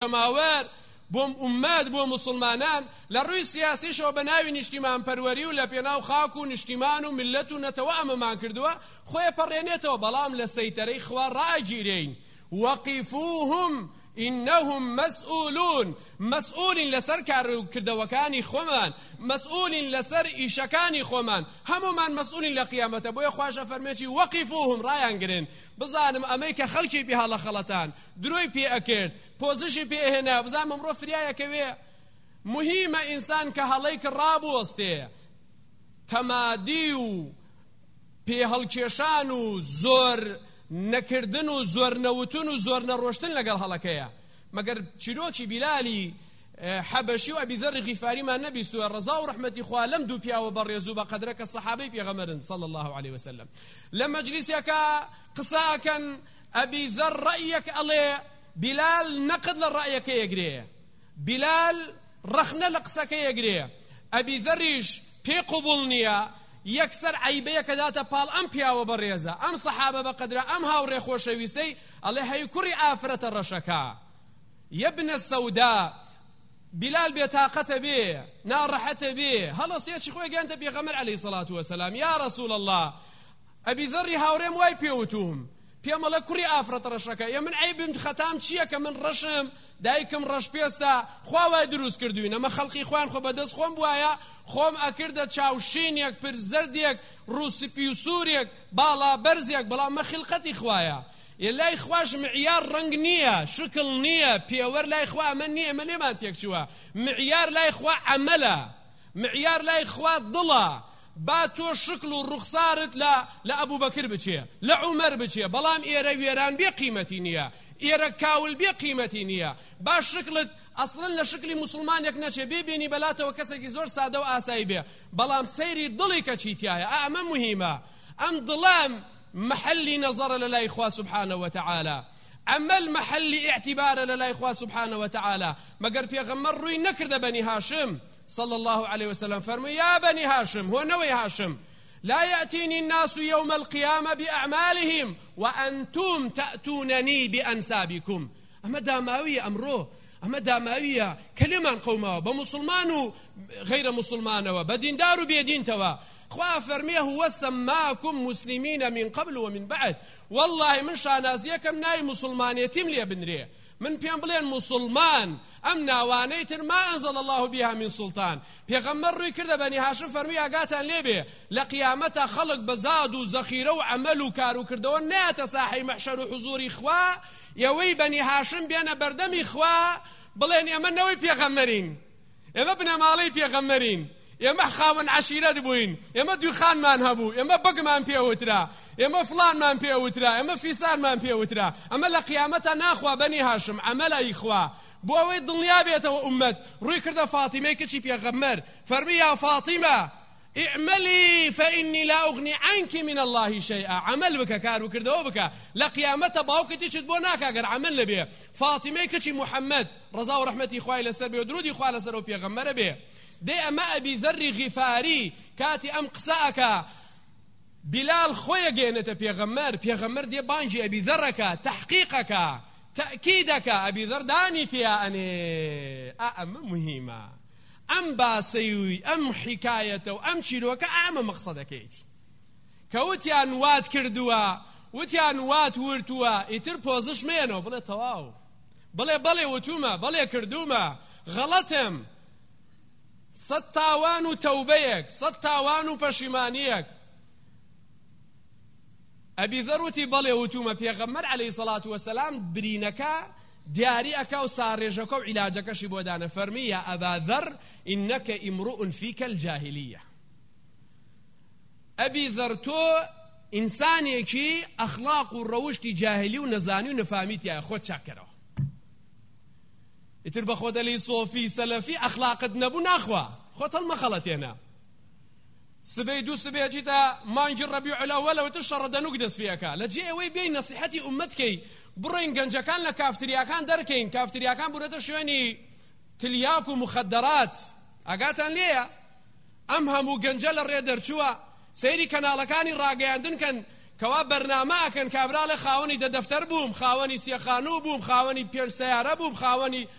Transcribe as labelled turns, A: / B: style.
A: ڕۆژهەماوەر بۆم ئومەت بۆ موسڵمانان لە ڕووی سیاسیشەوە بە ناوی نیشتیمان پەروەری و لە پێناو خاک و نیشتیمان و ملت و نەتەوە ئەمەمان کردووە خۆی پەڕێنێتەوە بەڵام لە سەیتەرەی خوا ڕائگیرێین وەقیفوهم إنهم مسؤولون مسؤولين لسر كردوكاني خومان مسؤولين لسر إيشكاني خومان همومان مسؤولين لقيامته بويا خواشا فرميتي وقفوهم رايان قرين بزانم أميكا خلقي بها لخلطان دروي بي أكيد بوزشي بي هنا بزانم امرو فريايا كوي مهم إنسان كهاليك الرابو وستي تماديو بي هالكيشانو زور نەکردن و زۆر نەوتن و زۆر نەڕۆشتن لەگەڵ هەڵەکەیە مەگەر چیرۆکی بیلالی حەبەشی و ئەبی ذەڕی غیفاریمان نەبیستووە ڕەزا و ڕەحمەتی خوا لەم دوو پیاوە بەڕێز و بە قەدرە کە سەحابەی پێغەمبەرن صلی الله عليه وسلم لە مەجلیسێکە قسەکەن ئەبی ذەڕ ڕەئیەک ئەڵێ بیلال نەقد لە ڕەئیەکە یەگرێ بیلال ڕەخنە لە قسەکە یەگرێ ئەبی ذەڕیش پێی قوبوڵ نییە یەکسەر عیبەیەکە داتە پاڵ ئەم پیاوە بەڕێزە ئەم سەحابە بەقەدرە ئەم هاوڕێ خۆشەویستەی ئەڵێ هەی کوڕی ئافرەتە ڕەشەکە یەبنە سەودا بیلال بێتاقەتە بێ ناڕەحەتە بێ هەڵەسیەکی خۆی گەیاندە پێغەمبەر عەلەیهی سەڵات وەسەلام یا ڕەسوول الله ئەبی ذەڕی هاوڕێم وای پێوتوم پێم ئەڵێ کوڕی ئافرەتە ڕەشەکە من عیبم خەتام چییە کە من ڕەشم دایکم ڕەش پێستە خوا وای دروست کردوین ئەمە خەڵقی خوان خۆ بەدەست خۆم بوایە خۆم ئەکردە چاوشینێک پر زەردێک ڕووسپی و سوورێک باڵا بەرزێک بەڵام مە خلقەتی خوایە لای خواش معیار ڕنگ نییە شکل نییە پێوەەر لای خوا ئەمە نییە ئەمە لێمان تێکچووە معیار لای خوا عەمەلە معیار لای خوا دڵە با تۆ شکل و ڕوخسارت لە ئەبوبەکر بچێ لە عومەر بچێ بەڵام ئێرە وێران بێ قیمەتی نییە ئێرە کاول بێ قیمەتی نییە با شکلت ئەسڵن لە شکلی موسڵمانێک نەچێ ببینی بەلاتەوە کەسێکی زۆر سادە و ئاسایی بێ بەڵام سەیری دڵی کە چیتایە ئەمە مهمە ئەم دڵام محلی نەزەرە لەلای خوا سبحانه وتعالى عمل محلی اعتبارە لەلای خوا سبحانه وتعالى مەگەر پێغەمبەر ڕووی نەکردە بەنی هاشم صلى الله عليه وسلم فرمي يا بني هاشم هو نوي هاشم لا يأتيني الناس يوم القيامة بأعمالهم وأنتم تأتونني بأنسابكم أما داماوية أمره أما داماوية كلمان قومه بمسلمان غير مسلمان وبديندار بيدين توا خوا فرميه هو سماكم مسلمين من قبل ومن بعد والله من شانازيكم ناي مسلمان يتم لي بنريه من بيان مسلمان أم ناوانيتر ما أنزل الله بها من سلطان پیغمبر روی کرده بنی هاشم فرمی آگاتان لیبه لقیامتا خلق بزاد و زخیره و عمل و کارو کرده و نیت ساحی محشر و حضور خوا یوی بنی هاشم بیان بردمی خوا بلین اما نوی پیغمبرین اما بنمالی پیغمبرین اما خاون عشیره بوین اما دوخان من هبو اما بگ من پیوترا اما فلان من پیوترا اما فیسان من پیوترا اما لقیامتا ناخوا بنی هاشم عمل ای خوا بۆ ئەوەی دڵنیا بێتەوە ئومەت ڕووی کردە فاتیمەی کچی پێغەمبەر فەرمی یا فاتیمە اعملي فإني لا أغني عنك من الله شيئا عمل بك كارو كردو بك لقيامته باوكتي چت بو ناکا اگر عمل لبي فاطمه کچی محمد رضا و رحمتي خوای لسر بي درودي خوای لسر و پیغمبر بي دي اما ابي ذر غفاري كاتي ام قساك بلال خويا گينته پیغمبر دي بانجي ابي ذرك تحقيقك تأكيدك أبي ذر داني فيها أني أم مهمة أم باسيوي أم حكايته أم شيروك أعمى مقصدك إيتي كوتيان وات كردوا وتيان وات ورتوا إتر بوزش مينو بلا تواو بلا وتوما بلا كردوما غلطم ستاوانو توبيك ستاوانو پشیمانیك أبي ذروتي بلي وتوما پیغمبر عليه الصلاة والسلام برينكا دياريكا وصارجكا وعلاجكا شبودانا فرمي يا أبا ذر إنك امرؤ فيك الجاهلية أبي ذرتو إنساني كي أخلاق الروشتي جاهلي ونزاني ونفاميتي يا خود شاكرا اتربا خود لي صوفي سلفي أخلاق نبو ناخوا خود المخلطينا سبي دو سبي جيتا مانجر ربيع الأول وتشر دنوك دس فيها لجي اوي بين نصيحتي أمتكي برين جنجا كان لكافتريا كان دركين كافتريا كان بريتا شويني تلياك ومخدرات أقاتان ليه أمهمو جنجل الريدر شوا سيري كانالكاني راقياندن كان كوا برنامه كان كابرال خاوني دفتر بوم خاوني سيخانو بوم خاوني بيل سيارة بوم خاوني